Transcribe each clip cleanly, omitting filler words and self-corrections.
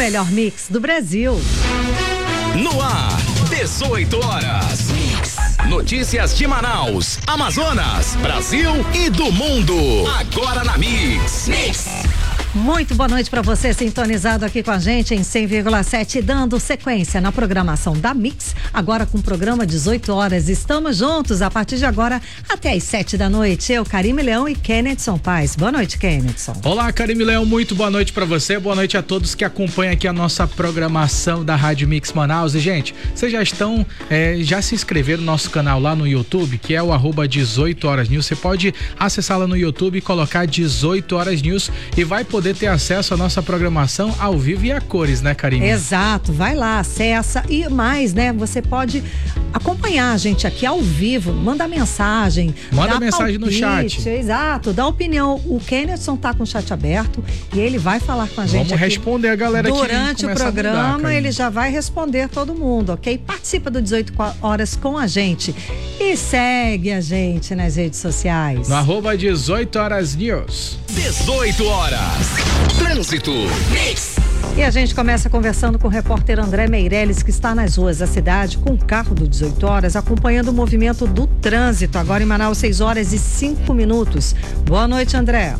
melhor mix do Brasil. No ar, 18 horas. Notícias de Manaus, Amazonas, Brasil e do mundo. Agora na Mix. Muito boa noite para você sintonizado aqui com a gente em 100,7, dando sequência na programação da Mix, agora com o programa 18 horas. Estamos juntos a partir de agora até às 7 da noite. Eu, Karime Leão e Kennedson Paz. Boa noite, Kennedson. Olá, Karime Leão, muito boa noite para você. Boa noite a todos que acompanham aqui a nossa programação da Rádio Mix Manaus. E, gente, vocês já estão, já se inscreveram no nosso canal lá no YouTube, que é o @18horasnews. Você pode acessar lá no YouTube e colocar 18 Horas News e vai poder ter acesso à nossa programação ao vivo e a cores, né, Karine? Exato, vai lá, acessa e mais, né? Você pode acompanhar a gente aqui ao vivo, manda mensagem. Manda mensagem no chat. Exato, dá opinião. O Kennedson tá com o chat aberto e ele vai falar com a gente. Vamos responder a galera aqui. Durante o programa, ele já vai responder todo mundo, ok? Participa do 18 horas com a gente e segue a gente nas redes sociais. No @18 Horas News. 18 horas. Trânsito. E a gente começa conversando com o repórter André Meirelles, que está nas ruas da cidade com o carro do 18 horas, acompanhando o movimento do trânsito. Agora em Manaus, 6 horas e 5 minutos. Boa noite, André.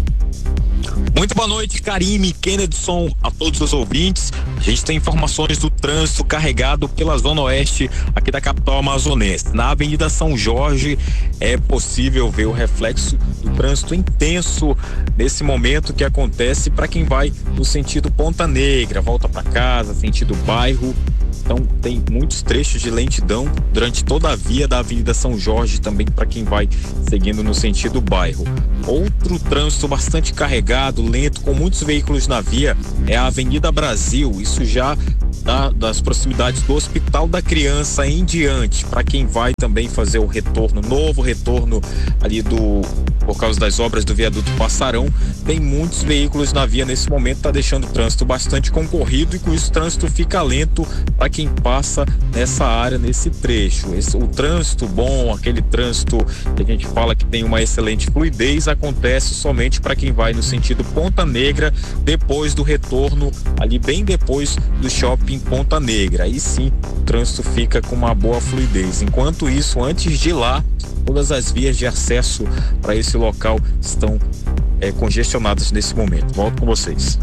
Muito boa noite, Karime, Kennedson, a todos os ouvintes. A gente tem informações do trânsito carregado pela zona oeste aqui da capital amazonense. Na Avenida São Jorge é possível ver o reflexo do trânsito intenso nesse momento que acontece para quem vai no sentido Ponta Negra, volta para casa, sentido bairro. Então tem muitos trechos de lentidão durante toda a via da Avenida São Jorge, também para quem vai seguindo no sentido bairro. Outro trânsito bastante carregado, lento, com muitos veículos na via, é a Avenida Brasil. Isso já das proximidades do Hospital da Criança em diante, para quem vai também fazer o retorno, novo retorno ali por causa das obras do viaduto Passarão. Tem muitos veículos na via nesse momento, tá deixando o trânsito bastante concorrido e com isso o trânsito fica lento para quem passa nessa área, nesse trecho. O trânsito bom, aquele trânsito que a gente fala que tem uma excelente fluidez, acontece somente para quem vai no sentido Ponta Negra, depois do retorno, ali bem depois do shopping Ponta Negra. Aí sim, o trânsito fica com uma boa fluidez. Enquanto isso, antes de ir lá, todas as vias de acesso para esse local estão congestionadas nesse momento. Volto com vocês.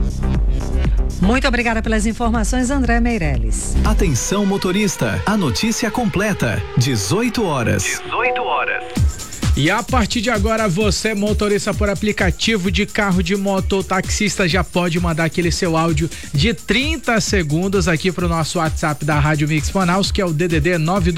Muito obrigada pelas informações, André Meirelles. Atenção, motorista, a notícia completa, 18 horas. 18 horas. E a partir de agora, você, motorista por aplicativo de carro, de moto ou taxista, já pode mandar aquele seu áudio de 30 segundos aqui pro nosso WhatsApp da Rádio Mix Manaus, que é o DDD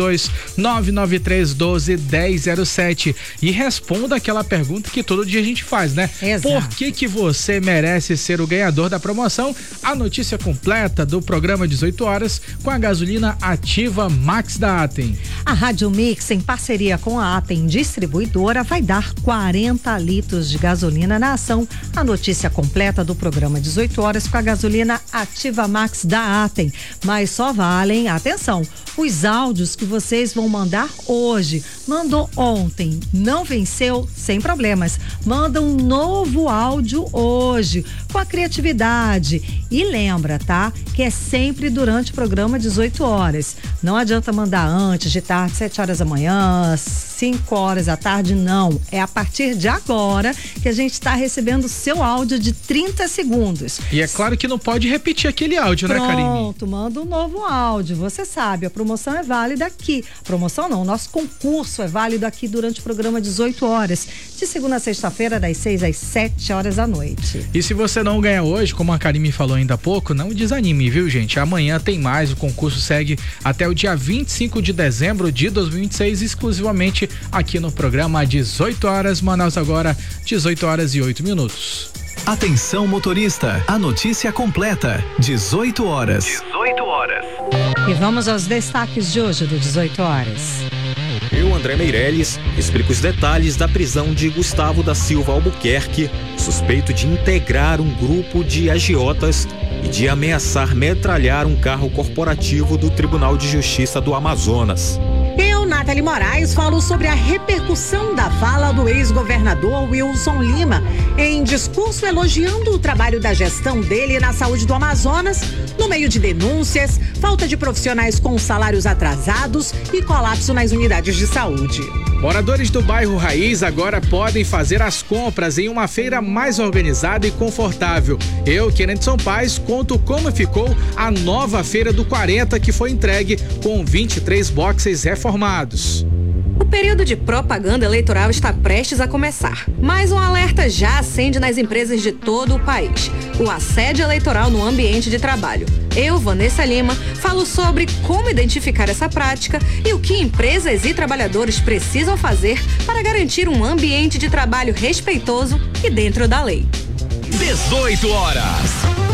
92993121007, e responda aquela pergunta que todo dia a gente faz, né? Exato. Por que você merece ser o ganhador da promoção? A notícia completa do programa 18 horas com a gasolina Ativa Max da Atem. A Rádio Mix, em parceria com a Atem Distribuidora, vai dar 40 litros de gasolina na ação. A notícia completa do programa 18 horas com a gasolina Ativa Max da Atem. Mas só valem, atenção, os áudios que vocês vão mandar hoje. Mandou ontem, não venceu, sem problemas. Manda um novo áudio hoje, com a criatividade. E lembra, tá? Que é sempre durante o programa 18 horas. Não adianta mandar antes, de tarde, 7 horas da manhã, 5 horas da tarde, não. É a partir de agora que a gente está recebendo o seu áudio de 30 segundos. E é claro que não pode repetir aquele áudio, né, Karine? Pronto, manda um novo áudio. Você sabe, a promoção é válida aqui. Promoção não, o nosso concurso é válido aqui durante o programa 18 horas. De segunda a sexta-feira, das 6 às 7 horas da noite. E se você não ganha hoje, como a Karime falou ainda há pouco, não desanime, viu, gente? Amanhã tem mais, o concurso segue até o dia 25 de dezembro de 2026, exclusivamente aqui no programa 18 horas, Manaus agora, 18 horas e 8 minutos. Atenção, motorista, a notícia completa, 18 horas. 18 horas. E vamos aos destaques de hoje do 18 horas. Eu, André Meirelles, explico os detalhes da prisão de Gustavo da Silva Albuquerque, suspeito de integrar um grupo de agiotas e de ameaçar metralhar um carro corporativo do Tribunal de Justiça do Amazonas. Eu, na Nathalie Moraes falou sobre a repercussão da fala do ex-governador Wilson Lima em discurso elogiando o trabalho da gestão dele na saúde do Amazonas, no meio de denúncias, falta de profissionais com salários atrasados e colapso nas unidades de saúde. Moradores do bairro Raiz agora podem fazer as compras em uma feira mais organizada e confortável. Eu, Kennedson Paz, conto como ficou a nova Feira do 40, que foi entregue com 23 boxes reformados. O período de propaganda eleitoral está prestes a começar, mas um alerta já acende nas empresas de todo o país: o assédio eleitoral no ambiente de trabalho. Eu, Vanessa Lima, falo sobre como identificar essa prática e o que empresas e trabalhadores precisam fazer para garantir um ambiente de trabalho respeitoso e dentro da lei. 18 horas.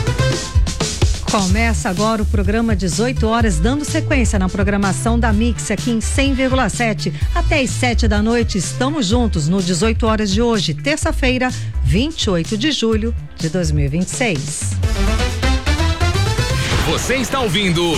Começa agora o programa 18 horas, dando sequência na programação da Mix aqui em 100,7. Até às 7 da noite, estamos juntos no 18 horas de hoje, terça-feira, 28 de julho de 2026. Você está ouvindo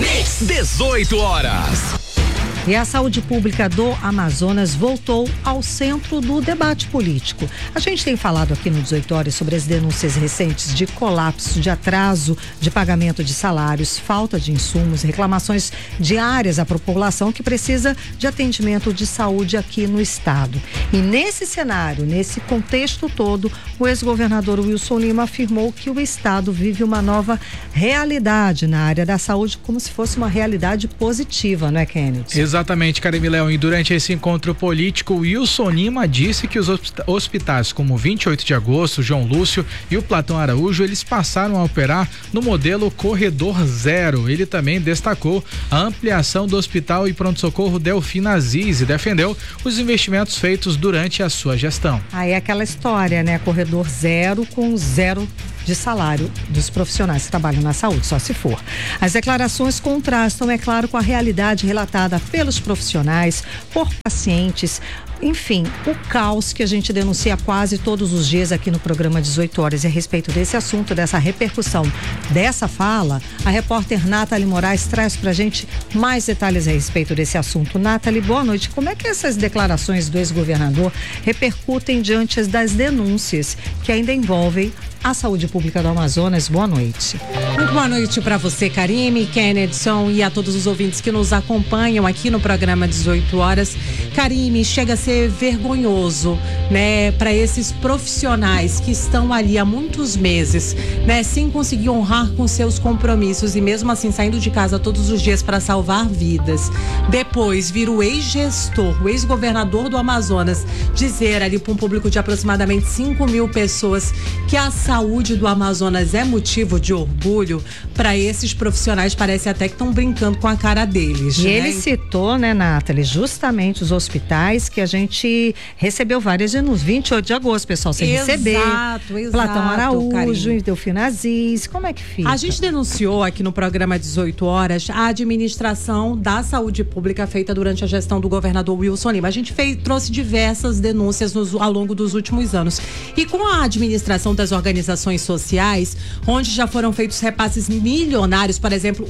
18 horas. E a saúde pública do Amazonas voltou ao centro do debate político. A gente tem falado aqui no 18 horas sobre as denúncias recentes de colapso, de atraso de pagamento de salários, falta de insumos, reclamações diárias à população que precisa de atendimento de saúde aqui no estado. E nesse cenário, nesse contexto todo, o ex-governador Wilson Lima afirmou que o estado vive uma nova realidade na área da saúde, como se fosse uma realidade positiva, não é, Kennedy? Exatamente, Karime Leão. E durante esse encontro político, Wilson Lima disse que os hospitais como 28 de agosto, João Lúcio e o Platão Araújo, eles passaram a operar no modelo Corredor Zero. Ele também destacou a ampliação do hospital e pronto-socorro Delfina Aziz e defendeu os investimentos feitos durante a sua gestão. Aí é aquela história, né? Corredor Zero com zero de salário dos profissionais que trabalham na saúde, só se for. As declarações contrastam, é claro, com a realidade relatada pelos profissionais, por pacientes, enfim, o caos que a gente denuncia quase todos os dias aqui no programa 18 horas. E a respeito desse assunto, dessa repercussão, dessa fala, a repórter Nathalie Moraes traz pra gente mais detalhes a respeito desse assunto. Nathalie, boa noite. Como é que essas declarações do ex-governador repercutem diante das denúncias que ainda envolvem a saúde pública do Amazonas? Boa noite. Muito boa noite para você, Karime, Kennedson, e a todos os ouvintes que nos acompanham aqui no programa 18 horas. Karime, chega a ser vergonhoso, né, para esses profissionais que estão ali há muitos meses, né, sem conseguir honrar com seus compromissos e mesmo assim saindo de casa todos os dias para salvar vidas. Depois vir o ex-gestor, o ex-governador do Amazonas, dizer ali para um público de aproximadamente 5.000 pessoas que a saúde do Amazonas é motivo de orgulho. Para esses profissionais parece até que estão brincando com a cara deles. E né? ele citou, né, Nathalie, justamente os hospitais que a gente recebeu várias denúncias. 28 de agosto, pessoal, sem receber. Exato. Platão Araújo, Karine. Delfina Aziz, como é que fica? A gente denunciou aqui no programa 18 horas a administração da saúde pública feita durante a gestão do governador Wilson Lima. A gente trouxe diversas denúncias ao longo dos últimos anos. E com a administração das organizações sociais, onde já foram feitos repasses milionários, por exemplo,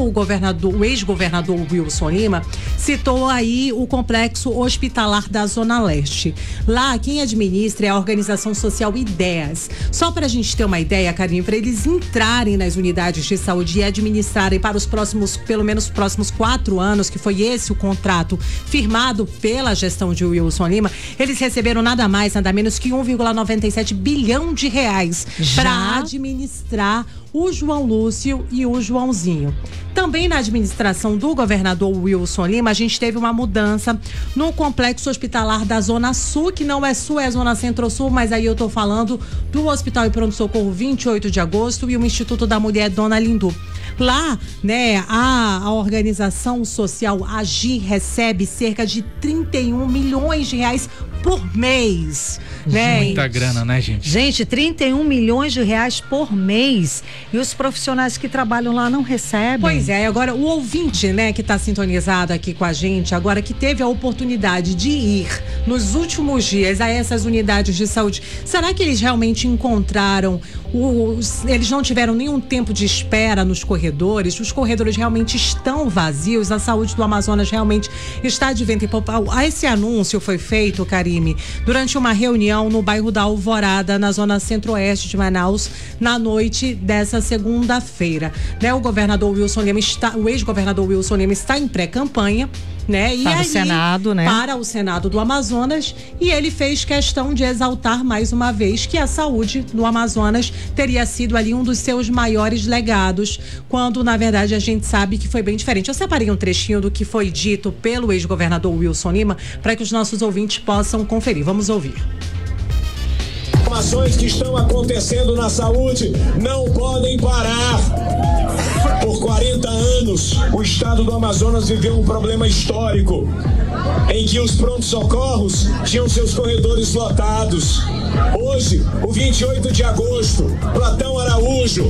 o ex-governador Wilson Lima citou aí o complexo hospitalar da Zona Leste. Lá, quem administra é a organização social Ideias. Só para a gente ter uma ideia, Karine, para eles entrarem nas unidades de saúde e administrarem para os próximos, pelo menos próximos 4 anos, que foi esse o contrato firmado pela gestão de Wilson Lima, eles receberam nada mais, nada menos que 1,97 bilhão de reais para administrar o João Lúcio e o Joãozinho. Também na administração do governador Wilson Lima, a gente teve uma mudança no complexo hospitalar da Zona Sul, que não é Sul, é Zona Centro-Sul, mas aí eu tô falando do Hospital e Pronto-Socorro 28 de agosto e o Instituto da Mulher Dona Lindu. Lá, né, a organização social Agir recebe cerca de 31 milhões de reais por mês. Né? Muita grana, né, gente? Gente, 31 milhões de reais por mês. E os profissionais que trabalham lá não recebem. Pois é, agora o ouvinte, né, que está sintonizado aqui com a gente, agora que teve a oportunidade de ir nos últimos dias a essas unidades de saúde, será que eles realmente encontraram, eles não tiveram nenhum tempo de espera nos corredores? Os corredores realmente estão vazios? A saúde do Amazonas realmente está de vento em popa? Esse anúncio foi feito, Karime, durante uma reunião no bairro da Alvorada, na zona centro-oeste de Manaus, na noite dessa segunda-feira. Né? O ex-governador Wilson Lima está em pré-campanha, né? E para aí, o Senado, né? Para o Senado do Amazonas, e ele fez questão de exaltar mais uma vez que a saúde no Amazonas teria sido ali um dos seus maiores legados, quando na verdade a gente sabe que foi bem diferente. Eu separei um trechinho do que foi dito pelo ex-governador Wilson Lima para que os nossos ouvintes possam conferir. Vamos ouvir. Informações que estão acontecendo na saúde não podem parar. Por 40 anos, o estado do Amazonas viveu um problema histórico, em que os prontos-socorros tinham seus corredores lotados. Hoje, o 28 de agosto, Platão Araújo,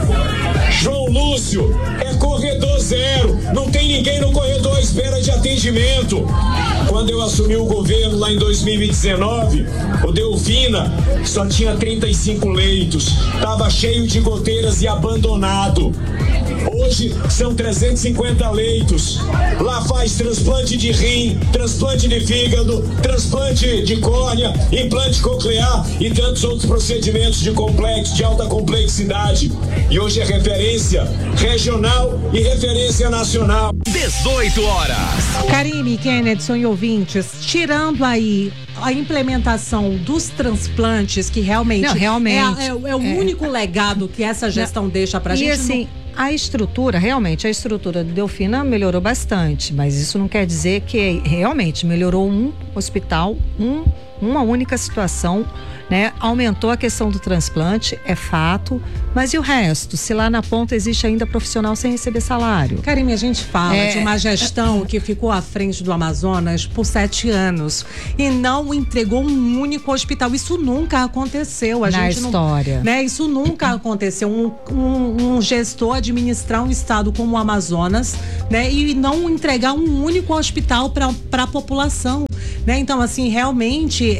João Lúcio, é corredor zero. Não tem ninguém no corredor à espera de atendimento. Quando eu assumi o governo lá em 2019, o Delfina só tinha 35 leitos, estava cheio de goteiras e abandonado. Hoje são 350 leitos. Lá faz transplante de rim, transplante de fígado, transplante de córnea, implante coclear e tantos outros procedimentos de alta complexidade. E hoje é referência regional e referência nacional. 18 horas. Karime, Kennedson e ouvintes, tirando aí a implementação dos transplantes, que realmente, é o único legado que essa gestão deixa pra gente. E assim, a estrutura do Delfina melhorou bastante, mas isso não quer dizer que realmente melhorou um hospital, uma única situação, né? Aumentou a questão do transplante, é fato, mas e o resto? Se lá na ponta existe ainda profissional sem receber salário? Karime, a gente fala de uma gestão que ficou à frente do Amazonas por 7 anos e não entregou um único hospital. Isso nunca aconteceu. Na história. Né? Isso nunca aconteceu. Um gestor administrar um estado como o Amazonas, né? E não entregar um único hospital para a população. Né? Então, assim, realmente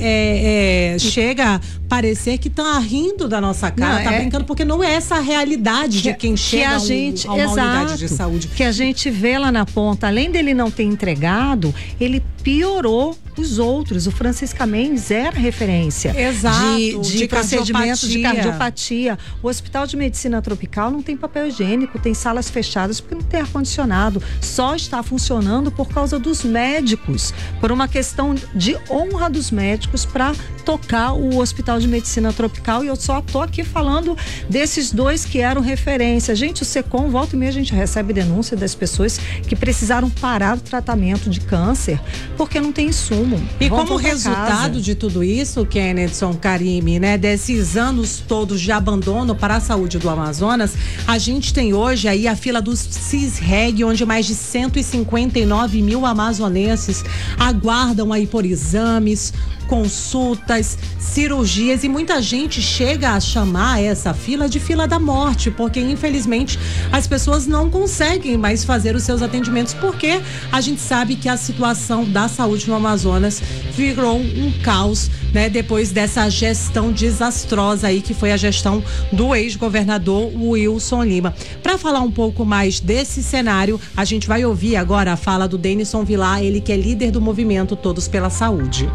chega a parecer que tá rindo da nossa cara, tá brincando, porque não é essa a realidade de quem chega a uma unidade de saúde. Que a gente vê lá na ponta, além dele não ter entregado, ele piorou os outros. O Francisca Mendes era referência. Exato. De procedimentos de cardiopatia. O Hospital de Medicina Tropical não tem papel higiênico, tem salas fechadas porque não tem ar-condicionado. Só está funcionando por causa dos médicos, por uma questão de honra dos médicos para tocar o Hospital de Medicina Tropical. E eu só tô aqui falando desses dois que eram referência. Gente, o SECOM, volta e meia a gente recebe denúncia das pessoas que precisaram parar o tratamento de câncer porque não tem insumo. E como resultado de tudo isso, Kennedson, Karime, né, desses anos todos de abandono para a saúde do Amazonas, a gente tem hoje aí a fila dos CISREG, onde mais de 159 mil amazonenses aguardam aí por exames, consultas, cirurgias, e muita gente chega a chamar essa fila de fila da morte, porque infelizmente as pessoas não conseguem mais fazer os seus atendimentos, porque a gente sabe que a situação da saúde no Amazonas virou um caos, né, depois dessa gestão desastrosa aí, que foi a gestão do ex-governador Wilson Lima. Para falar um pouco mais desse cenário, a gente vai ouvir agora a fala do Denison Vilar, ele que é líder do movimento Todos pela Saúde.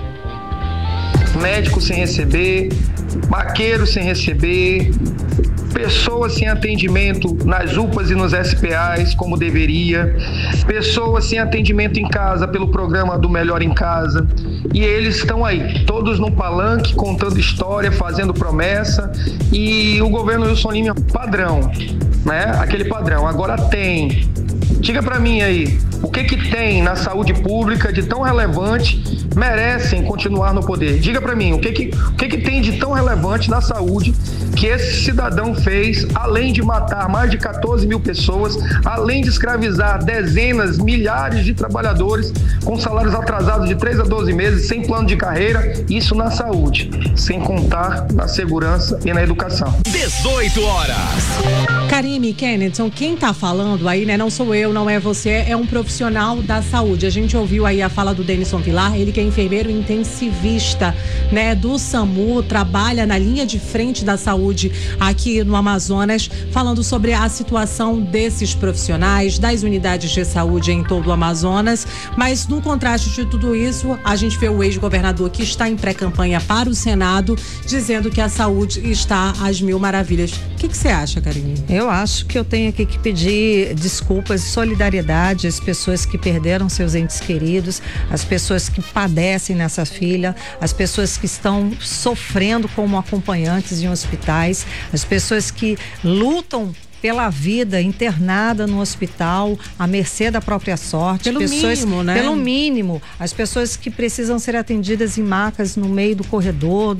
Médico sem receber, maqueiro sem receber, pessoas sem atendimento nas UPAs e nos SPAs como deveria, pessoas sem atendimento em casa pelo programa do Melhor em Casa, e eles estão aí, todos no palanque, contando história, fazendo promessa, e o governo Wilson Lima padrão, né? Aquele padrão, agora tem Diga para mim aí, o que tem na saúde pública de tão relevante merecem continuar no poder? Diga para mim, o que tem de tão relevante na saúde que esse cidadão fez, além de matar mais de 14 mil pessoas, além de escravizar dezenas, milhares de trabalhadores com salários atrasados de 3 a 12 meses, sem plano de carreira, isso na saúde, sem contar na segurança e na educação. 18 horas. Karime, Kennedson, quem tá falando aí, né, não sou eu, não é você, é um profissional da saúde. A gente ouviu aí a fala do Denison Vilar, ele que é enfermeiro intensivista, né, do SAMU, trabalha na linha de frente da saúde aqui no Amazonas, falando sobre a situação desses profissionais, das unidades de saúde em todo o Amazonas. Mas no contraste de tudo isso, a gente vê o ex-governador que está em pré-campanha para o Senado, dizendo que a saúde está às mil maravilhas. O que você acha, Karime? Eu acho que eu tenho aqui que pedir desculpas e solidariedade às pessoas que perderam seus entes queridos, às pessoas que padecem nessa fila, às pessoas que estão sofrendo como acompanhantes em hospitais, as pessoas que lutam pela vida internada no hospital, à mercê da própria sorte. Pelo mínimo, né? Pelo mínimo. As pessoas que precisam ser atendidas em macas no meio do corredor,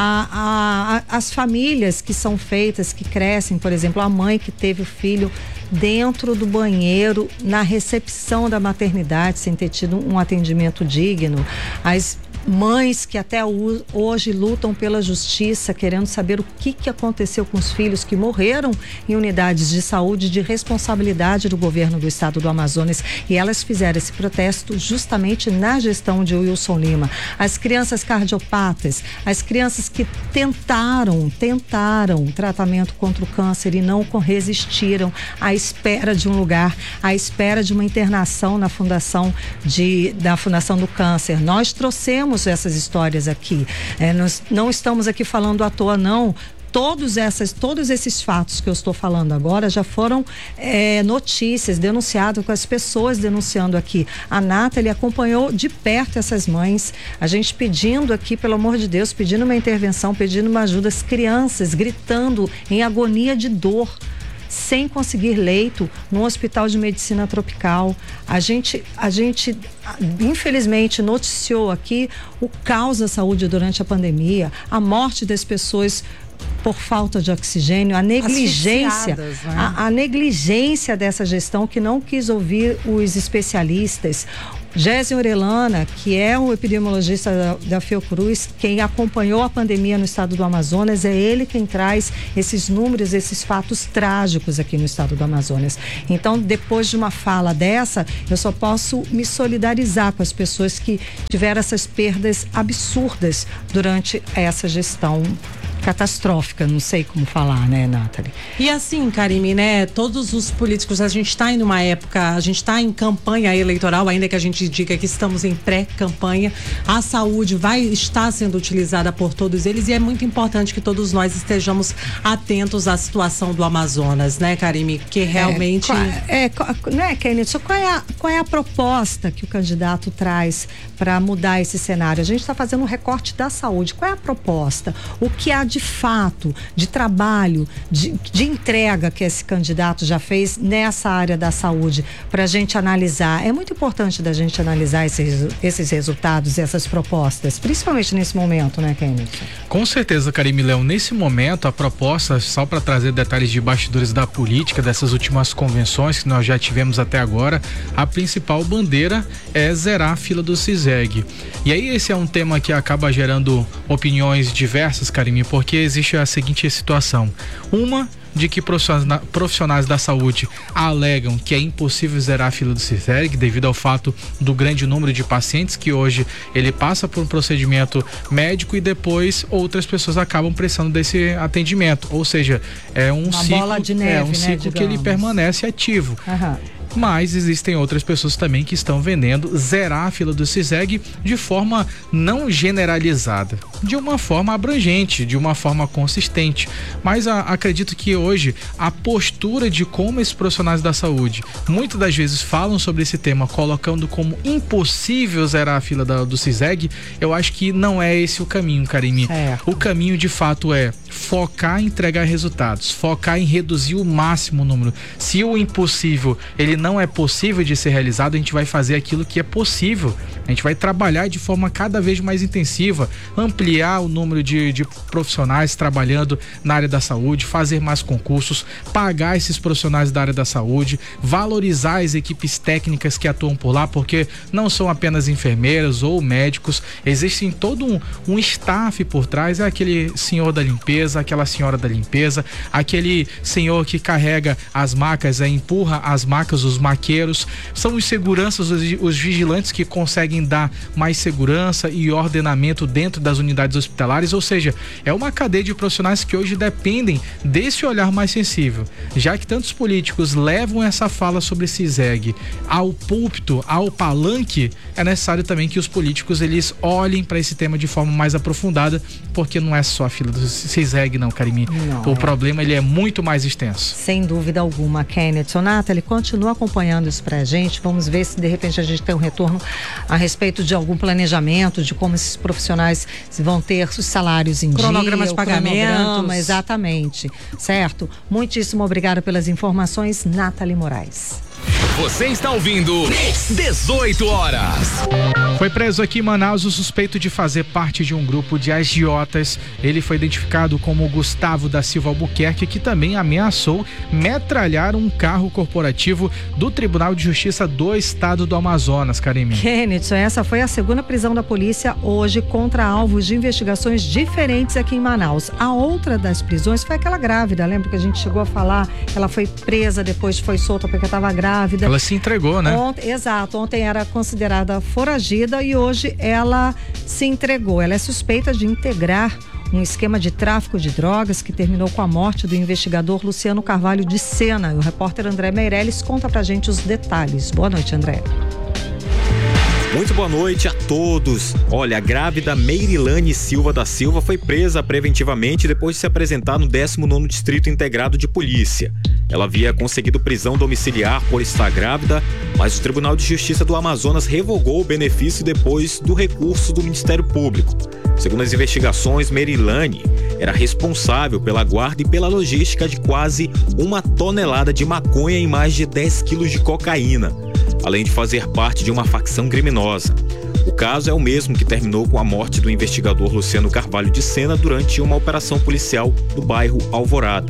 as famílias que são feitas, que crescem, por exemplo, a mãe que teve o filho dentro do banheiro, na recepção da maternidade, sem ter tido um atendimento digno. As mães que até hoje lutam pela justiça, querendo saber o que aconteceu com os filhos que morreram em unidades de saúde de responsabilidade do governo do estado do Amazonas, e elas fizeram esse protesto justamente na gestão de Wilson Lima. As crianças cardiopatas, as crianças que tentaram tratamento contra o câncer e não resistiram à espera de um lugar, à espera de uma internação na fundação do câncer. Nós trouxemos essas histórias aqui. Nós não estamos aqui falando à toa, não. Todos esses fatos que eu estou falando agora já foram notícias denunciadas, com as pessoas denunciando aqui. A Nathalie acompanhou de perto essas mães, a gente pedindo aqui, pelo amor de Deus, pedindo uma intervenção, pedindo uma ajuda, as crianças gritando em agonia de dor, sem conseguir leito no hospital de medicina tropical. A gente infelizmente noticiou aqui o caos da saúde durante a pandemia, a morte das pessoas por falta de oxigênio, a negligência, né? a negligência dessa gestão que não quis ouvir os especialistas. Gésio Orellana, que é um epidemiologista da Fiocruz, quem acompanhou a pandemia no estado do Amazonas, é ele quem traz esses números, esses fatos trágicos aqui no estado do Amazonas. Então, depois de uma fala dessa, eu só posso me solidarizar com as pessoas que tiveram essas perdas absurdas durante essa gestão catastrófica, não sei como falar, né, Nathalie? E assim, Karime, né, todos os políticos, a gente está em uma época, a gente está em campanha eleitoral, ainda que a gente diga que estamos em pré-campanha, a saúde vai estar sendo utilizada por todos eles e é muito importante que todos nós estejamos atentos à situação do Amazonas, né, Karime? Que realmente... né, Kenneth, qual é a proposta que o candidato traz para mudar esse cenário? A gente está fazendo um recorte da saúde. Qual é a proposta? O que há de fato, de trabalho, de entrega que esse candidato já fez nessa área da saúde para a gente analisar? É muito importante da gente analisar esses resultados, essas propostas, principalmente nesse momento, né, Kenneth? Com certeza, Karime Leão. Nesse momento, a proposta, só para trazer detalhes de bastidores da política, dessas últimas convenções que nós já tivemos até agora, a principal bandeira é zerar a fila do CISEG. E aí esse é um tema que acaba gerando opiniões diversas, Karime, porque existe a seguinte situação. Uma, de que profissionais da saúde alegam que é impossível zerar a fila do CISEG devido ao fato do grande número de pacientes que hoje ele passa por um procedimento médico e depois outras pessoas acabam precisando desse atendimento. Ou seja, é um ciclo, bola de neve, ciclo que ele permanece ativo. Aham. Mas existem outras pessoas também que estão vendendo zerar a fila do CISEG de forma não generalizada, de uma forma abrangente, de uma forma consistente. Mas acredito que hoje a postura de como esses profissionais da saúde muitas das vezes falam sobre esse tema, colocando como impossível zerar a fila do CISEG, eu acho que não é esse o caminho, Karime. O caminho de fato é focar em entregar resultados, focar em reduzir o máximo o número. Se o impossível, ele não é possível de ser realizado, a gente vai fazer aquilo que é possível. A gente vai trabalhar de forma cada vez mais intensiva, ampliar o número de profissionais trabalhando na área da saúde, fazer mais concursos, pagar esses profissionais da área da saúde, valorizar as equipes técnicas que atuam por lá, porque não são apenas enfermeiros ou médicos, existem todo um staff por trás, é aquele senhor da limpeza, aquela senhora da limpeza, aquele senhor que carrega as macas, empurra as macas, os maqueiros, são os seguranças, os vigilantes que conseguem dar mais segurança e ordenamento dentro das unidades hospitalares, ou seja, é uma cadeia de profissionais que hoje dependem desse olhar mais sensível. Já que tantos políticos levam essa fala sobre CISEG ao púlpito, ao palanque, é necessário também que os políticos eles olhem para esse tema de forma mais aprofundada, porque não é só a fila do CISEG, não, Karimi. O problema ele é muito mais extenso. Sem dúvida alguma, Kenneth. Nathalie, continua acompanhando isso pra gente. Vamos ver se de repente a gente tem um retorno a respeito de algum planejamento, de como esses profissionais vão ter os salários em cronograma dia, de pagamentos. Exatamente, certo? Muitíssimo obrigada pelas informações, Nathalie Moraes. Você está ouvindo 18 horas. Foi preso aqui em Manaus o suspeito de fazer parte de um grupo de agiotas. Ele foi identificado como Gustavo da Silva Albuquerque, que também ameaçou metralhar um carro corporativo do Tribunal de Justiça do Estado do Amazonas, Karime. Kenneth, essa foi a segunda prisão da polícia hoje contra alvos de investigações diferentes aqui em Manaus. A outra das prisões foi aquela grávida, lembra que a gente chegou a falar? Ela foi presa, depois foi solta porque estava grávida. Ela se entregou, né? Exato, ontem era considerada foragida e hoje ela se entregou. Ela é suspeita de integrar um esquema de tráfico de drogas que terminou com a morte do investigador Luciano Carvalho de Sena. E o repórter André Meirelles conta pra gente os detalhes. Boa noite, André. Muito boa noite a todos. Olha, a grávida Meirilane Silva da Silva foi presa preventivamente depois de se apresentar no 19º Distrito Integrado de Polícia. Ela havia conseguido prisão domiciliar por estar grávida, mas o Tribunal de Justiça do Amazonas revogou o benefício depois do recurso do Ministério Público. Segundo as investigações, Meirilane era responsável pela guarda e pela logística de quase 1 tonelada de maconha e mais de 10 quilos de cocaína, além de fazer parte de uma facção criminosa. O caso é o mesmo que terminou com a morte do investigador Luciano Carvalho de Sena durante uma operação policial no bairro Alvorada.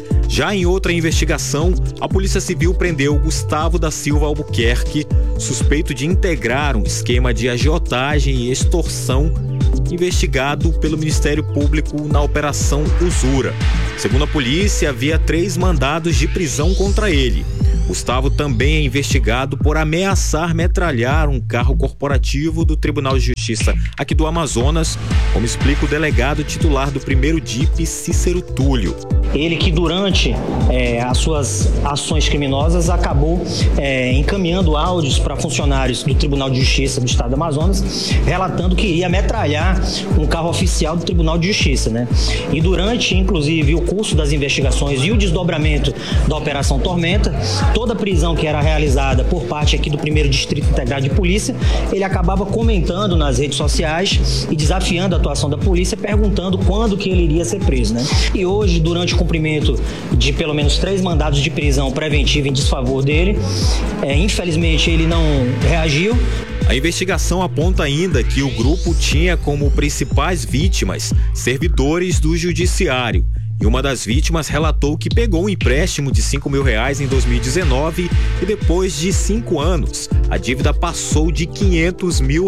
Já em outra investigação, a Polícia Civil prendeu Gustavo da Silva Albuquerque, suspeito de integrar um esquema de agiotagem e extorsão investigado pelo Ministério Público na Operação Usura. Segundo a polícia, havia 3 mandados de prisão contra ele. Gustavo também é investigado por ameaçar metralhar um carro corporativo do Tribunal de Justiça aqui do Amazonas, como explica o delegado titular do 1º DIP, Cícero Túlio. Ele que durante as suas ações criminosas acabou encaminhando áudios para funcionários do Tribunal de Justiça do Estado do Amazonas, relatando que iria metralhar um carro oficial do Tribunal de Justiça, né? E durante, inclusive, o curso das investigações e o desdobramento da Operação Tormenta, toda a prisão que era realizada por parte aqui do 1º Distrito Integrado de Polícia, ele acabava comentando nas redes sociais e desafiando a atuação da polícia, perguntando quando que ele iria ser preso, né? E hoje, durante o cumprimento de pelo menos 3 mandados de prisão preventiva em desfavor dele, infelizmente ele não reagiu. A investigação aponta ainda que o grupo tinha como principais vítimas servidores do judiciário. E uma das vítimas relatou que pegou um empréstimo de R$5 mil em 2019 e depois de 5 anos, a dívida passou de R$500 mil.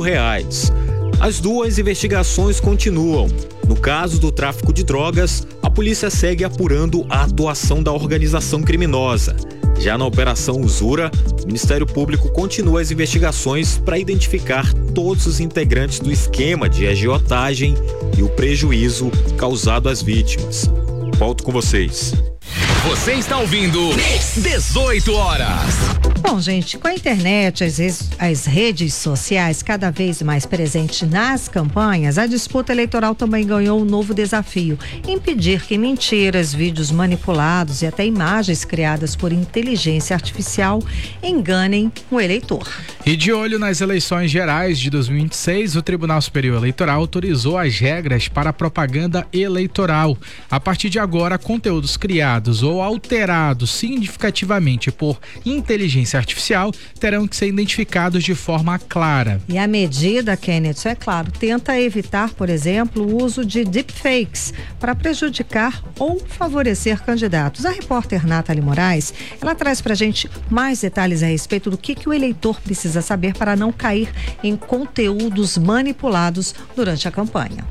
As 2 investigações continuam. No caso do tráfico de drogas, a polícia segue apurando a atuação da organização criminosa. Já na Operação Usura, o Ministério Público continua as investigações para identificar todos os integrantes do esquema de agiotagem e o prejuízo causado às vítimas. Volto com vocês. Você está ouvindo 18 horas. Bom, gente, com a internet, as redes sociais cada vez mais presentes nas campanhas, a disputa eleitoral também ganhou um novo desafio: impedir que mentiras, vídeos manipulados e até imagens criadas por inteligência artificial enganem o eleitor. E de olho nas eleições gerais de 2026, o Tribunal Superior Eleitoral autorizou as regras para a propaganda eleitoral. A partir de agora, conteúdos criados ou alterados significativamente por inteligência artificial terão que ser identificados de forma clara. E a medida, Kenneth, é claro, tenta evitar, por exemplo, o uso de deepfakes para prejudicar ou favorecer candidatos. A repórter Nathalie Moraes, ela traz pra gente mais detalhes a respeito do que o eleitor precisa saber para não cair em conteúdos manipulados durante a campanha.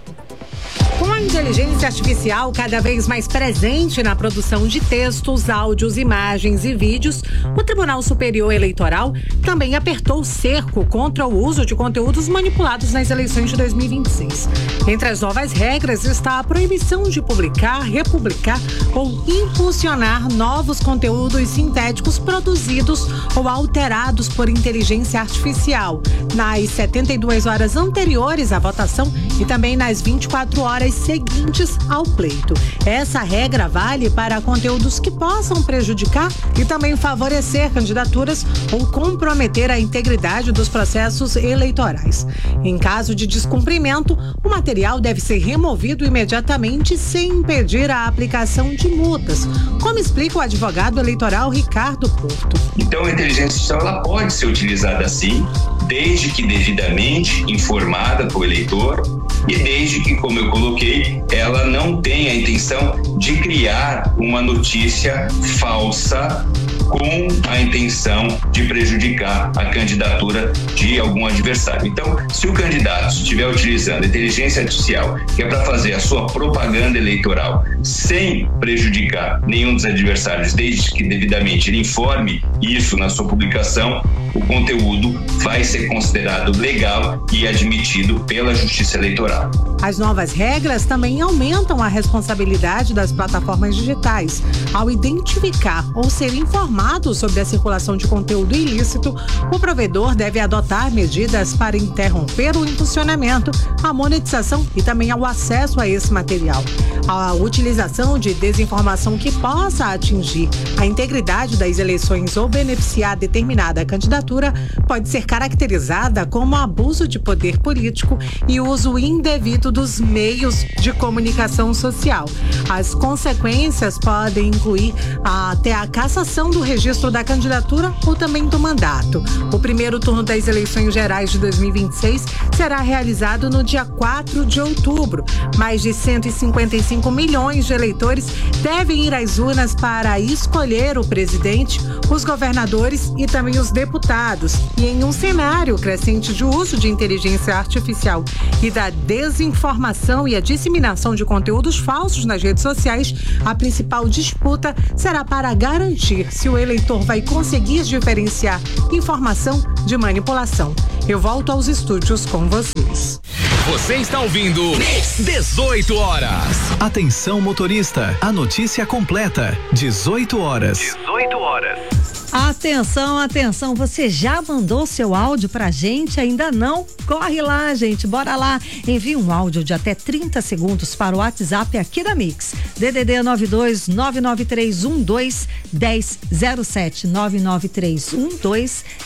Com a inteligência artificial cada vez mais presente na produção de textos, áudios, imagens e vídeos, o Tribunal Superior Eleitoral também apertou o cerco contra o uso de conteúdos manipulados nas eleições de 2026. Entre as novas regras está a proibição de publicar, republicar ou impulsionar novos conteúdos sintéticos produzidos ou alterados por inteligência artificial nas 72 horas anteriores à votação e também nas 24 horas seguintes ao pleito. Essa regra vale para conteúdos que possam prejudicar e também favorecer candidaturas ou comprometer a integridade dos processos eleitorais. Em caso de descumprimento, o material deve ser removido imediatamente sem impedir a aplicação de multas, como explica o advogado eleitoral Ricardo Porto. Então, a inteligência artificial ela pode ser utilizada assim, desde que devidamente informada para o eleitor e desde que, como eu coloquei, ela não tenha a intenção de criar uma notícia falsa com a intenção de prejudicar a candidatura de algum adversário. Então, se o candidato estiver utilizando a inteligência artificial, que é para fazer a sua propaganda eleitoral sem prejudicar nenhum dos adversários, desde que devidamente ele informe isso na sua publicação, o conteúdo vai ser considerado legal e admitido pela Justiça Eleitoral. As novas regras também aumentam a responsabilidade das plataformas digitais. Ao identificar ou ser informado sobre a circulação de conteúdo ilícito, o provedor deve adotar medidas para interromper o impulsionamento, a monetização e também o acesso a esse material. A utilização de desinformação que possa atingir a integridade das eleições ou beneficiar determinada candidatura pode ser caracterizada como abuso de poder político e uso indevido dos meios de comunicação social. As consequências podem incluir até a cassação do registro da candidatura ou também do mandato. O primeiro turno das eleições gerais de 2026 será realizado no dia 4 de outubro. Mais de 155 milhões de eleitores devem ir às urnas para escolher o presidente, os governadores e também os deputados. E em um cenário crescente de uso de inteligência artificial e da desinformação e a disseminação de conteúdos falsos nas redes sociais, a principal disputa será para garantir se o eleitor vai conseguir diferenciar informação de manipulação. Eu volto aos estúdios com vocês. Você está ouvindo 18 horas. Atenção, motorista. A notícia completa. 18 horas. 18 horas. Atenção, atenção, você já mandou seu áudio pra gente? Ainda não? Corre lá, gente, bora lá. Envie um áudio de até 30 segundos para o WhatsApp aqui da Mix. DDD 92 99312 1007 99312